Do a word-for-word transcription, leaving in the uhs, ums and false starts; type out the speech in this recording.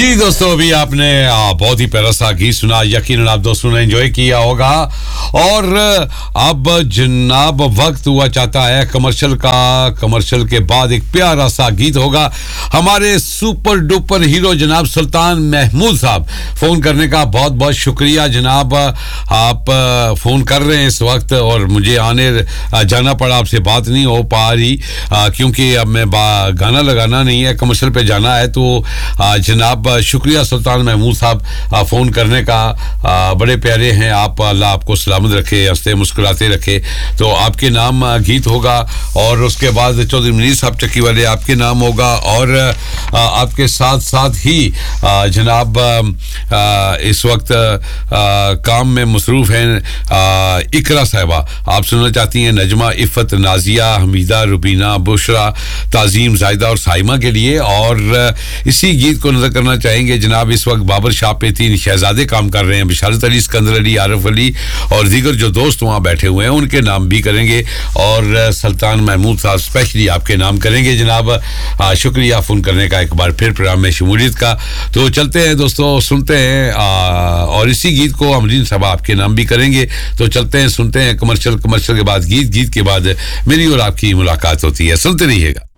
जी दोस्तों, अभी आपने आ, बहुत ही प्यारा सा गीत सुना, यकीनन आप दोस्तों ने एंजॉय किया होगा। और अब जनाब वक्त हुआ चाहता है कमर्शियल का। कमर्शियल के बाद एक प्यारा सा गीत होगा हमारे सुपर डुपर हीरो जनाब सुल्तान महमूद साहब। फोन करने का बहुत बहुत शुक्रिया जनाब, आप फोन कर रहे हैं इस वक्त और मुझे आने जाना पड़ा, आपसे बात नहीं हो पा रही आ, क्योंकि अब मैं गाना लगाना नहीं है, कमर्शियल पे जाना है। तो आ, जनाब शुक्रिया सुल्तान महमूद साहब फ़ोन करने का, आ, बड़े प्यारे हैं आप, अल्लाह आपको सलामत रखे, हंसते मुस्कुराते रखे। तो आपके नाम गीत होगा और उसके बाद चौधरी मुनीर साहब चक्की वाले आपके नाम होगा। और आ, आपके साथ साथ ही आ, जनाब आ, इस वक्त आ, काम में मसरूफ़ हैं इकरा साहिबा, आप सुनना चाहती हैं नजमा, इफ़त, नाजिया, हमीदा, रुबीना, बुशरा, ताज़ीम, जायदा और साइमा के लिए। और इसी गीत को नजर करना चाहेंगे जनाब, इस वक्त बाबर शाह पे तीन शहजादे काम कर रहे हैं, बिशारत अली, सिकंदर अली, आरिफ अली और दीगर जो दोस्त वहाँ बैठे हुए हैं उनके नाम भी करेंगे। और सुल्तान महमूद साहब स्पेशली आपके नाम करेंगे जनाब। आ, शुक्रिया फ़ोन करने का एक बार फिर प्रोग्राम में शमूलियत का। तो चलते हैं दोस्तों, सुनते हैं आ, और इसी गीत को अमरीन साहब आपके नाम भी करेंगे। तो चलते हैं, सुनते हैं कमर्शियल। कमर्शियल के बाद गीत, गीत के बाद मेरी और आपकी मुलाकात होती है। सुनते रहिएगा।